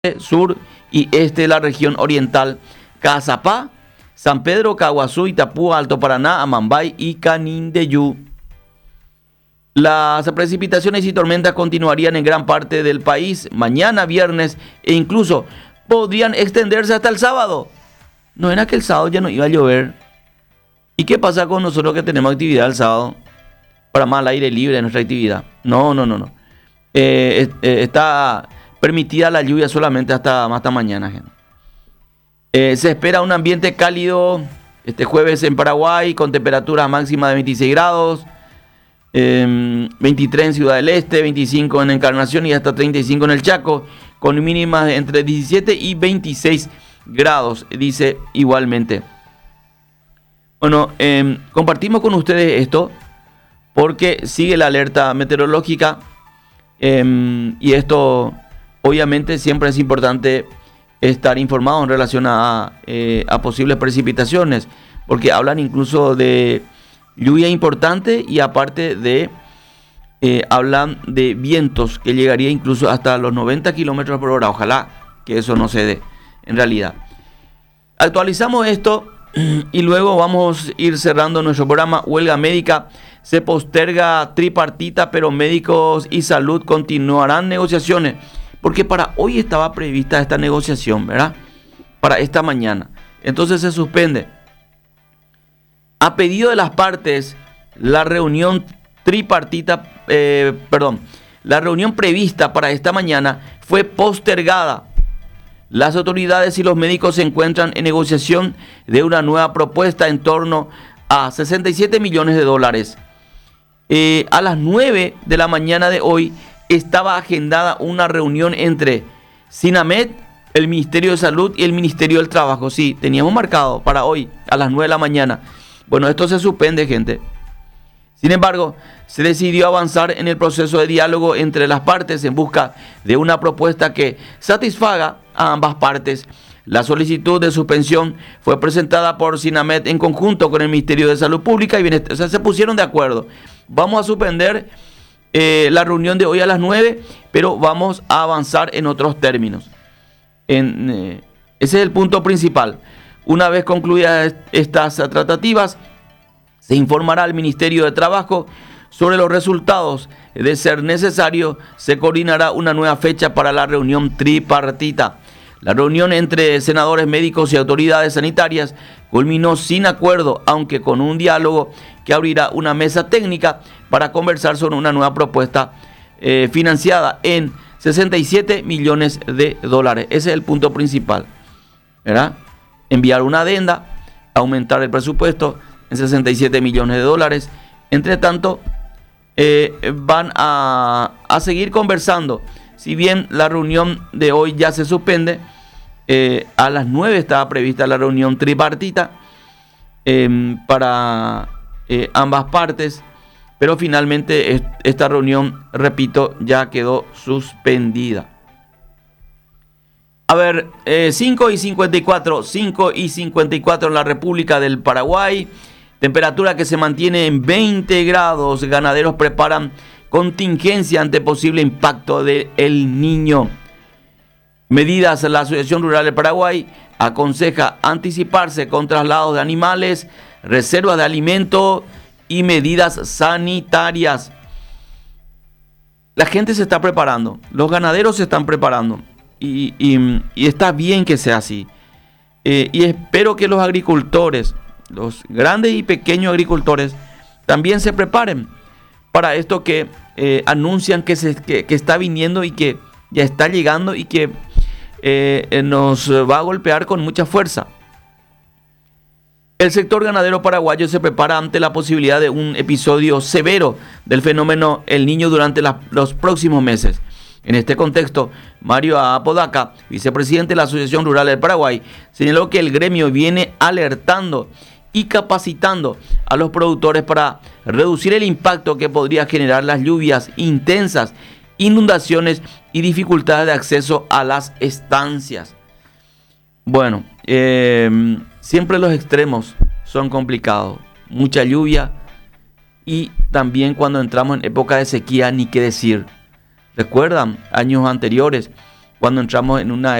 sur y este de la región oriental, Cazapá, San Pedro, Caguazú, Itapúa, Alto Paraná, Amambay y Canindeyú. Las precipitaciones y tormentas continuarían en gran parte del país mañana viernes e incluso podrían extenderse hasta el sábado. No era que el sábado ya no iba a llover. ¿Y qué pasa con nosotros que tenemos actividad el sábado? Para más al aire libre de nuestra actividad. No. Está permitida la lluvia solamente hasta mañana, gente. Se espera un ambiente cálido este jueves en Paraguay con temperatura máxima de 26 grados, 23 en Ciudad del Este, 25 en Encarnación y hasta 35 en el Chaco, con mínimas entre 17 y 26 grados, dice igualmente. Bueno, compartimos con ustedes esto porque sigue la alerta meteorológica y esto obviamente siempre es importante estar informado en relación a posibles precipitaciones, porque hablan incluso de lluvia importante y aparte de hablan de vientos que llegaría incluso hasta los 90 kilómetros por hora. Ojalá que eso no se dé en realidad. Actualizamos esto y luego vamos a ir cerrando nuestro programa. Huelga médica, se posterga tripartita, pero médicos y salud continuarán negociaciones. Porque para hoy estaba prevista esta negociación, ¿verdad? Para esta mañana. Entonces se suspende. A pedido de las partes, la reunión tripartita, la reunión prevista para esta mañana fue postergada. Las autoridades y los médicos se encuentran en negociación de una nueva propuesta en torno a 67 millones de dólares. A las 9 de la mañana de hoy estaba agendada una reunión entre SINAMED, el Ministerio de Salud y el Ministerio del Trabajo. Sí, teníamos marcado para hoy a las 9 de la mañana. Bueno, esto se suspende, gente. Sin embargo, se decidió avanzar en el proceso de diálogo entre las partes en busca de una propuesta que satisfaga a ambas partes. La solicitud de suspensión fue presentada por SINAMED en conjunto con el Ministerio de Salud Pública y Bienestar. O sea, se pusieron de acuerdo. Vamos a suspender la reunión de hoy a las 9, pero vamos a avanzar en otros términos. Ese es el punto principal. Una vez concluidas estas tratativas, se informará al Ministerio de Trabajo sobre los resultados. De ser necesario, se coordinará una nueva fecha para la reunión tripartita. La reunión entre senadores, médicos y autoridades sanitarias culminó sin acuerdo, aunque con un diálogo que abrirá una mesa técnica para conversar sobre una nueva propuesta financiada en 67 millones de dólares. Ese es el punto principal, ¿verdad? Enviar una adenda, aumentar el presupuesto en 67 millones de dólares. Entre tanto, van a seguir conversando. Si bien la reunión de hoy ya se suspende, a las 9 estaba prevista la reunión tripartita para ambas partes, pero finalmente esta reunión, repito, ya quedó suspendida. A ver, 5 y 54 en la República del Paraguay, temperatura que se mantiene en 20 grados, ganaderos preparan contingencia ante posible impacto de El Niño. Medidas, la Asociación Rural del Paraguay aconseja anticiparse con traslados de animales, reservas de alimento y medidas sanitarias. La gente se está preparando, los ganaderos se están preparando y está bien que sea así. Y espero que los agricultores, los grandes y pequeños agricultores, también se preparen para esto que anuncian que está viniendo y que ya está llegando y que nos va a golpear con mucha fuerza. El sector ganadero paraguayo se prepara ante la posibilidad de un episodio severo del fenómeno El Niño durante los próximos meses. En este contexto, Mario Apodaca, vicepresidente de la Asociación Rural del Paraguay, señaló que el gremio viene alertando y capacitando a los productores para reducir el impacto que podría generar las lluvias intensas, inundaciones y dificultades de acceso a las estancias. Bueno, siempre los extremos son complicados. Mucha lluvia y también cuando entramos en época de sequía, ni qué decir. ¿Recuerdan años anteriores cuando entramos en una